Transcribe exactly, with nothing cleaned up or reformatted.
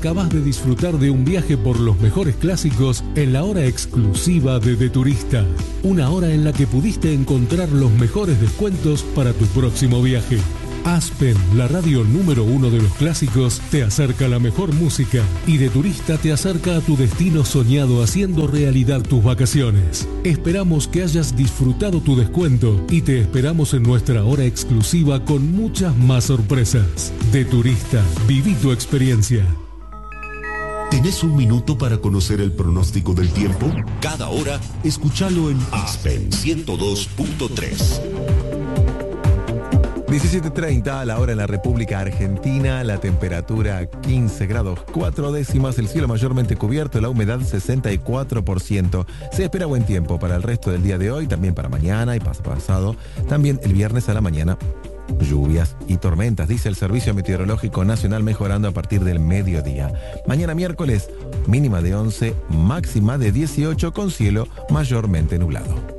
acabas de disfrutar de un viaje por los mejores clásicos en la hora exclusiva de De Turista. Una hora en la que pudiste encontrar los mejores descuentos para tu próximo viaje. Aspen, la radio número uno de los clásicos, te acerca la mejor música y De Turista te acerca a tu destino soñado haciendo realidad tus vacaciones. Esperamos que hayas disfrutado tu descuento y te esperamos en nuestra hora exclusiva con muchas más sorpresas. De Turista, viví tu experiencia. ¿Tenés un minuto para conocer el pronóstico del tiempo? Cada hora, escúchalo en Aspen ciento dos punto tres. diecisiete treinta a la hora en la República Argentina, la temperatura quince grados cuatro décimas, el cielo mayormente cubierto, la humedad sesenta y cuatro por ciento. Se espera buen tiempo para el resto del día de hoy, también para mañana y pasado, también el viernes a la mañana. Lluvias y tormentas, dice el Servicio Meteorológico Nacional, mejorando a partir del mediodía. Mañana miércoles, mínima de once, máxima de dieciocho, con cielo mayormente nublado.